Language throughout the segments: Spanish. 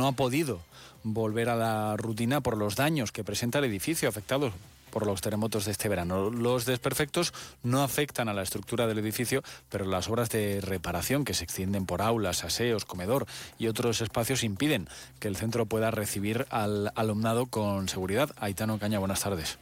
no ha podido volver a la rutina por los daños que presenta el edificio afectado por los terremotos de este verano. Los desperfectos no afectan a la estructura del edificio, pero las obras de reparación que se extienden por aulas, aseos, comedor y otros espacios impiden que el centro pueda recibir al alumnado con seguridad. Aitana Ocaña, buenas tardes.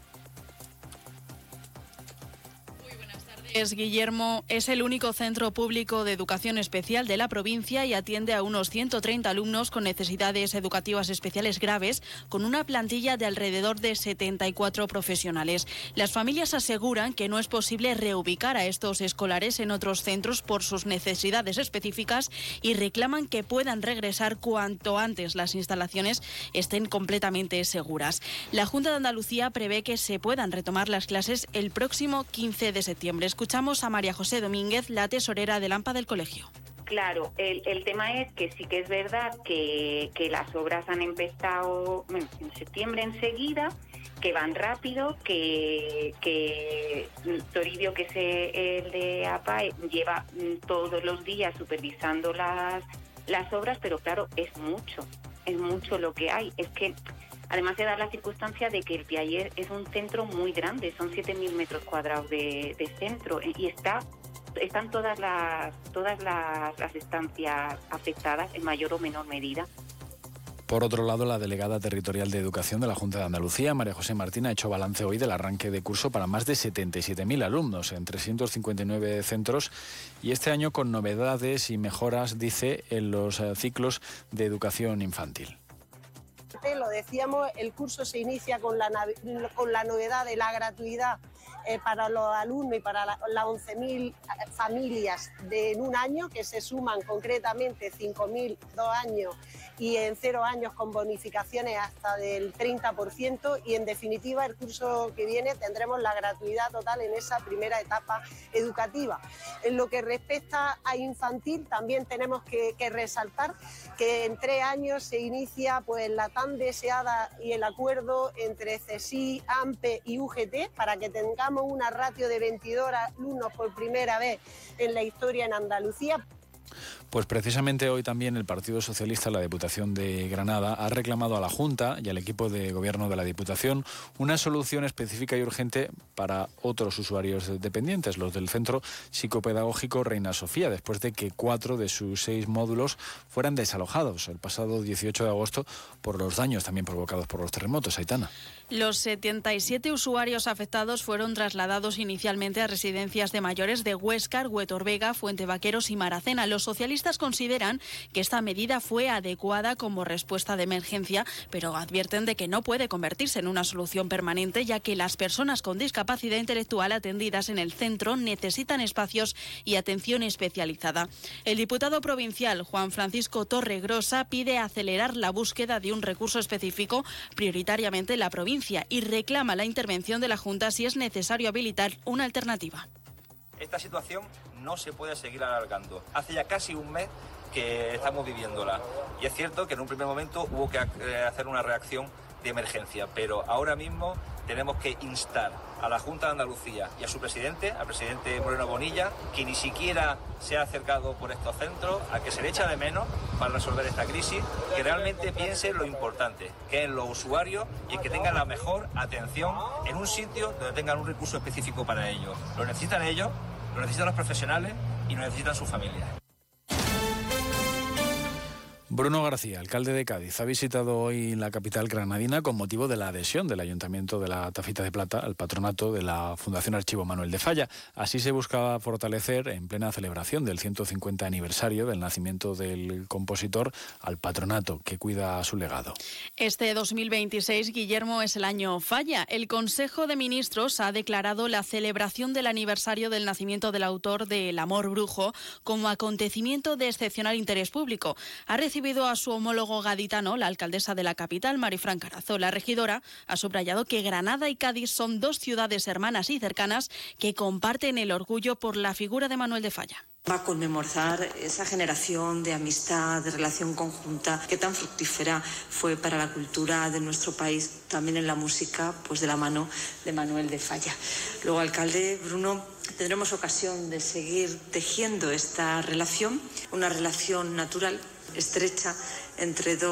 Guillermo es el único centro público de educación especial de la provincia y atiende a unos 130 alumnos con necesidades educativas especiales graves, con una plantilla de alrededor de 74 profesionales. Las familias aseguran que no es posible reubicar a estos escolares en otros centros por sus necesidades específicas y reclaman que puedan regresar cuanto antes las instalaciones estén completamente seguras. La Junta de Andalucía prevé que se puedan retomar las clases el próximo 15 de septiembre. Escuchamos a María José Domínguez, la tesorera del AMPA del colegio. Claro, el tema es que sí que es verdad que las obras han empezado en septiembre enseguida, que van rápido, que Toribio, que es el de APA, lleva todos los días supervisando las obras, pero claro, es mucho lo que hay. Es que además se da la circunstancia de que el Piaget es un centro muy grande, son 7.000 metros cuadrados de centro y están todas las estancias afectadas en mayor o menor medida. Por otro lado, la delegada territorial de Educación de la Junta de Andalucía, María José Martín, ha hecho balance hoy del arranque de curso para más de 77.000 alumnos en 359 centros y este año con novedades y mejoras, dice, en los ciclos de educación infantil. Lo decíamos, el curso se inicia con la novedad de la gratuidad para los alumnos y para las 11.000 familias en un año, que se suman concretamente 5.000 2 años y en 0 años con bonificaciones hasta del 30%, y en definitiva el curso que viene tendremos la gratuidad total en esa primera etapa educativa. En lo que respecta a infantil, también tenemos que resaltar que en 3 años se inicia pues la tan deseada y el acuerdo entre CSIC, AMPE y UGT para que tengamos una ratio de 22 alumnos por primera vez en la historia en Andalucía. Pues precisamente hoy también el Partido Socialista, la Diputación de Granada, ha reclamado a la Junta y al equipo de gobierno de la Diputación una solución específica y urgente para otros usuarios dependientes, los del Centro Psicopedagógico Reina Sofía, después de que 4 de sus 6 módulos fueran desalojados el pasado 18 de agosto por los daños también provocados por los terremotos. Aitana. Los 77 usuarios afectados fueron trasladados inicialmente a residencias de mayores de Huéscar, Huetor Vega, Fuente Vaqueros y Maracena. Los socialistas consideran que esta medida fue adecuada como respuesta de emergencia, pero advierten de que no puede convertirse en una solución permanente, ya que las personas con discapacidad intelectual atendidas en el centro necesitan espacios y atención especializada. El diputado provincial Juan Francisco Torregrosa pide acelerar la búsqueda de un recurso específico prioritariamente en la provincia y reclama la intervención de la Junta si es necesario habilitar una alternativa. Esta situación no se puede seguir alargando. Hace ya casi un mes que estamos viviéndola y es cierto que en un primer momento hubo que hacer una reacción de emergencia, pero ahora mismo tenemos que instar a la Junta de Andalucía y a su presidente, al presidente Moreno Bonilla, que ni siquiera se ha acercado por estos centros, a que se le echa de menos para resolver esta crisis, que realmente piense en lo importante, que es en los usuarios y que tengan la mejor atención en un sitio donde tengan un recurso específico para ellos. Lo necesitan ellos, lo necesitan los profesionales y lo necesitan sus familias. Bruno García, alcalde de Cádiz, ha visitado hoy la capital granadina con motivo de la adhesión del Ayuntamiento de la Tafita de Plata al patronato de la Fundación Archivo Manuel de Falla. Así se buscaba fortalecer, en plena celebración del 150 aniversario del nacimiento del compositor, al patronato que cuida su legado. Este 2026, Guillermo, es el año Falla. El Consejo de Ministros ha declarado la celebración del aniversario del nacimiento del autor de El amor brujo como acontecimiento de excepcional interés público. Ha recibido a su homólogo gaditano, la alcaldesa de la capital, Marifran Carazo. La regidora ha subrayado que Granada y Cádiz son 2 ciudades hermanas y cercanas que comparten el orgullo por la figura de Manuel de Falla. Va a conmemorar esa generación de amistad, de relación conjunta que tan fructífera fue para la cultura de nuestro país, también en la música, pues de la mano de Manuel de Falla. Luego, alcalde Bruno, tendremos ocasión de seguir tejiendo esta relación, una relación natural, estrecha entre dos